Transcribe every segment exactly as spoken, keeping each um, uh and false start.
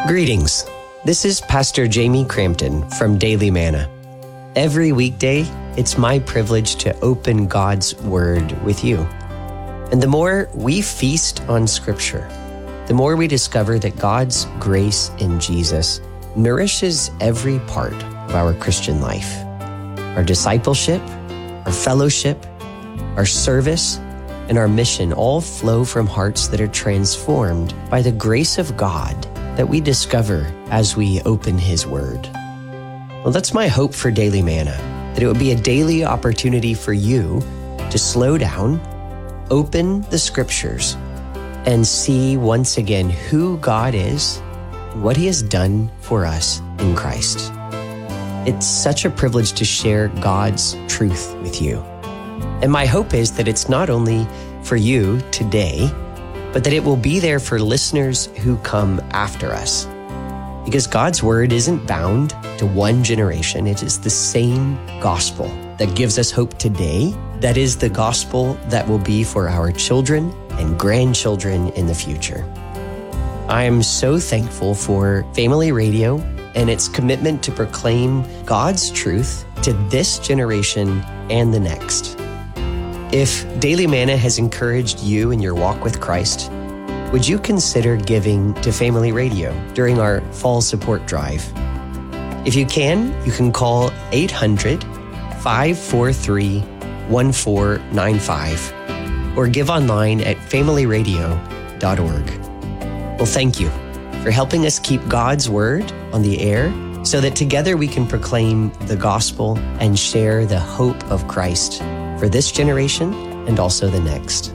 Greetings. This is Pastor Jamie Crampton from Daily Manna. Every weekday, it's my privilege to open God's Word with you. And the more we feast on Scripture, the more we discover that God's grace in Jesus nourishes every part of our Christian life. Our discipleship, our fellowship, our service, and our mission all flow from hearts that are transformed by the grace of God that we discover as we open His Word. Well, that's my hope for Daily Manna, that it would be a daily opportunity for you to slow down, open the Scriptures, and see once again who God is and what He has done for us in Christ. It's such a privilege to share God's truth with you. And my hope is that it's not only for you today, but that it will be there for listeners who come after us. Because God's Word isn't bound to one generation. It is the same gospel that gives us hope today. That is the gospel that will be for our children and grandchildren in the future. I am so thankful for Family Radio and its commitment to proclaim God's truth to this generation and the next. If Daily Manna has encouraged you in your walk with Christ, would you consider giving to Family Radio during our fall support drive? If you can, you can call eight hundred, five four three, one four nine five or give online at family radio dot org. Well, thank you for helping us keep God's Word on the air so that together we can proclaim the gospel and share the hope of Christ for this generation and also the next.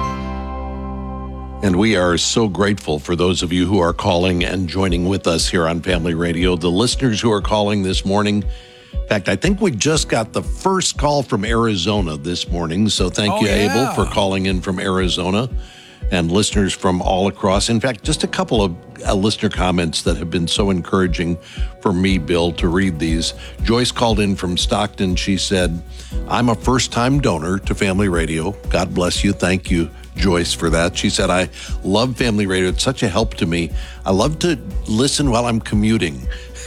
And we are so grateful for those of you who are calling and joining with us here on Family Radio, the listeners who are calling this morning. In fact, I think we just got the first call from Arizona this morning, so thank oh, you, yeah. Abel, for calling in from Arizona, and listeners from all across. In fact, just a couple of uh, listener comments that have been so encouraging for me, Bill, to read these. Joyce called in from Stockton. She said, I'm a first-time donor to Family Radio. God bless you. Thank you, Joyce, for that. She said, I love Family Radio. It's such a help to me. I love to listen while I'm commuting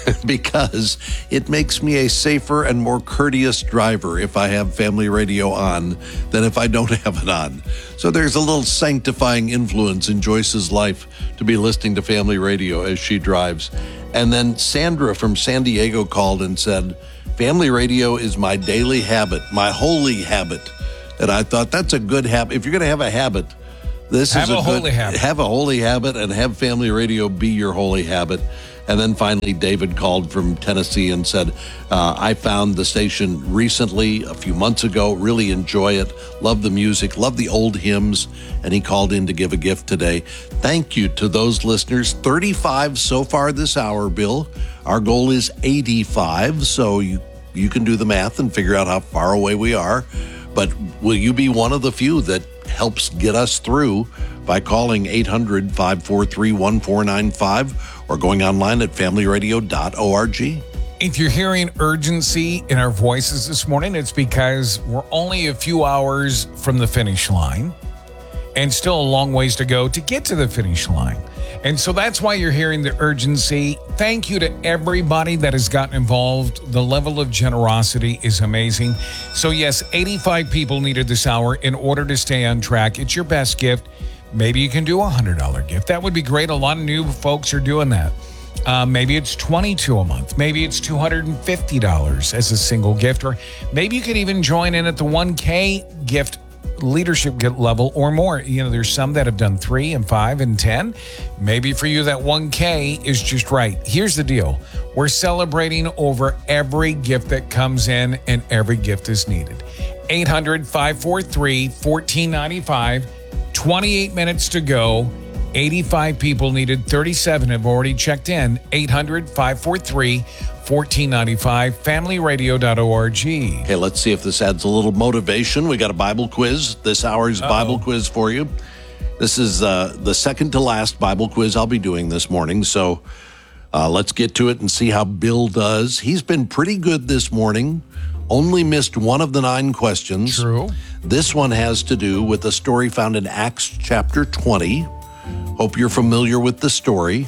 because it makes me a safer and more courteous driver if I have Family Radio on than if I don't have it on. So there's a little sanctifying influence in Joyce's life to be listening to Family Radio as she drives. And then Sandra from San Diego called and said, Family Radio is my daily habit, my holy habit. And I thought that's a good habit. If you're going to have a habit, this have is a, a good, holy habit. Have a holy habit and have Family Radio be your holy habit. And then finally, David called from Tennessee and said, uh, I found the station recently, a few months ago, really enjoy it, love the music, love the old hymns, and he called in to give a gift today. Thank you to those listeners. thirty-five so far this hour, Bill. Our goal is eighty-five, so you, you can do the math and figure out how far away we are. But will you be one of the few that helps get us through by calling eight hundred, five four three, one four nine five or going online at family radio dot org? If you're hearing urgency in our voices this morning, it's because we're only a few hours from the finish line and still a long ways to go to get to the finish line. And so that's why you're hearing the urgency. Thank you to everybody that has gotten involved. The level of generosity is amazing. So yes, eighty-five people needed this hour in order to stay on track. It's your best gift. Maybe you can do a one hundred dollars gift. That would be great. A lot of new folks are doing that. Uh, maybe it's twenty-two dollars a month. Maybe it's two hundred fifty dollars as a single gift. Or maybe you could even join in at the one K gift leadership level or more. You know, there's some that have done three and five and ten. Maybe for you, that one K is just right. Here's the deal. We're celebrating over every gift that comes in, and every gift is needed. eight hundred, five four three, one four nine five. twenty-eight minutes to go. eighty-five people needed. thirty-seven have already checked in. eight hundred, five four three, one four nine five. family radio dot org. Okay, let's see if this adds a little motivation. We got a Bible quiz, this hour's Uh-oh. Bible quiz for you. This is uh, the second to last Bible quiz I'll be doing this morning. So uh, let's get to it and see how Bill does. He's been pretty good this morning. Only missed one of the nine questions. True. This one has to do with a story found in Acts chapter twenty. Hope you're familiar with the story.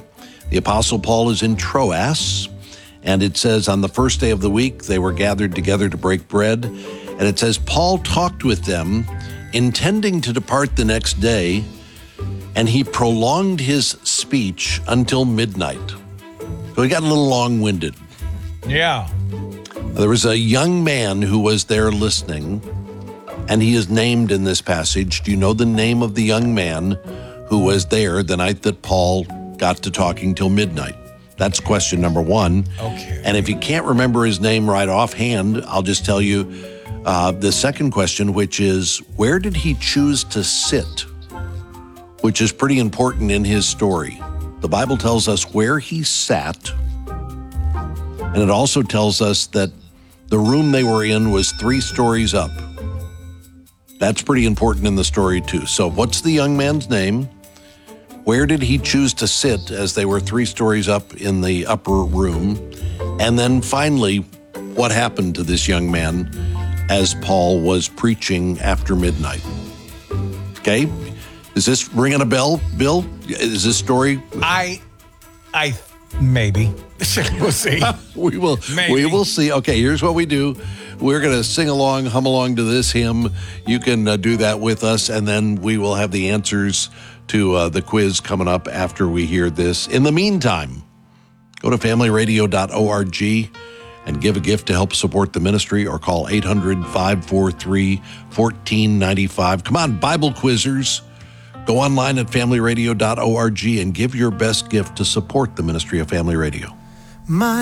The Apostle Paul is in Troas, and it says on the first day of the week, they were gathered together to break bread. And it says, Paul talked with them, intending to depart the next day, and he prolonged his speech until midnight. So he got a little long-winded. Yeah. There was a young man who was there listening, and he is named in this passage. Do you know the name of the young man who was there the night that Paul got to talking till midnight? That's question number one. Okay. And if you can't remember his name right offhand, I'll just tell you uh, the second question, which is, where did he choose to sit? Which is pretty important in his story. The Bible tells us where he sat, and it also tells us that the room they were in was three stories up. That's pretty important in the story, too. So what's the young man's name? Where did he choose to sit as they were three stories up in the upper room? And then finally, what happened to this young man as Paul was preaching after midnight? Okay? Is this ringing a bell, Bill? Is this story? I, I, maybe. We'll see. we will. Maybe. We will see. Okay, here's what we do. We're going to sing along, hum along to this hymn. You can uh, do that with us, and then we will have the answers to uh, the quiz coming up after we hear this. In the meantime, go to family radio dot org and give a gift to help support the ministry, or call eight hundred, five four three, one four nine five. Come on, Bible quizzers. Go online at family radio dot org and give your best gift to support the ministry of Family Radio. My